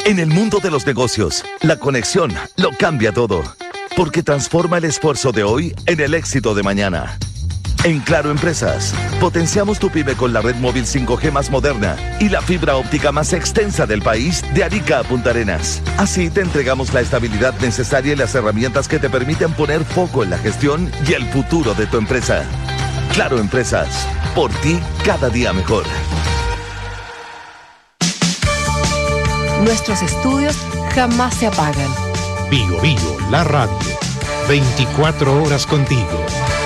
En el mundo de los negocios, la conexión lo cambia todo, porque transforma el esfuerzo de hoy en el éxito de mañana. En Claro Empresas, potenciamos tu pyme con la red móvil 5G más moderna y la fibra óptica más extensa del país de Arica a Punta Arenas. Así te entregamos la estabilidad necesaria y las herramientas que te permiten poner foco en la gestión y el futuro de tu empresa. Claro Empresas, por ti cada día mejor. Nuestros estudios jamás se apagan. Bio Bio, la radio. 24 horas contigo.